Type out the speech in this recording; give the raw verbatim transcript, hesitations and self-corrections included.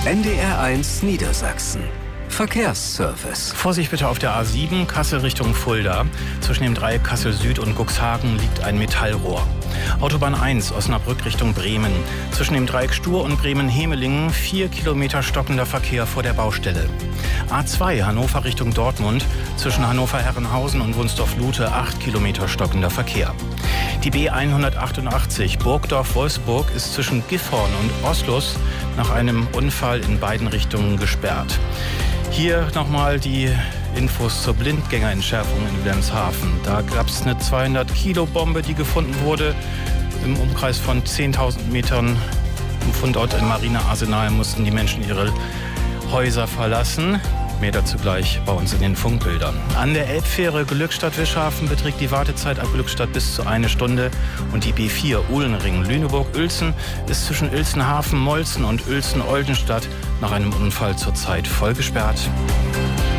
N D R eins Niedersachsen. Verkehrsservice. Vorsicht bitte auf der A sieben, Kassel Richtung Fulda. Zwischen dem Dreieck Kassel Süd und Cuxhagen liegt ein Metallrohr. Autobahn eins, Osnabrück Richtung Bremen. Zwischen dem Dreieck Stur und Bremen-Hemelingen vier Kilometer stockender Verkehr vor der Baustelle. A zwei, Hannover Richtung Dortmund. Zwischen Hannover-Herrenhausen und Wunsdorf-Lute acht Kilometer stockender Verkehr. Die B hundertachtundachtzig, Burgdorf-Wolfsburg, ist zwischen Gifhorn und Oslus nach einem Unfall in beiden Richtungen gesperrt. Hier nochmal die Infos zur Blindgängerentschärfung in Wilhelmshaven. Da gab es eine zweihundert Kilo Bombe, die gefunden wurde im Umkreis von zehntausend Metern. Im Fundort im Marinearsenal mussten die Menschen ihre Häuser verlassen. Mehr dazu gleich bei uns in den Funkbildern. An der Elbfähre Glückstadt-Wischhafen beträgt die Wartezeit ab Glückstadt bis zu eine Stunde. Und die B vier Uhlenring-Lüneburg-Uelzen ist zwischen Uelzen-Hafen-Molzen und Uelzen-Oldenstadt nach einem Unfall zurzeit voll gesperrt.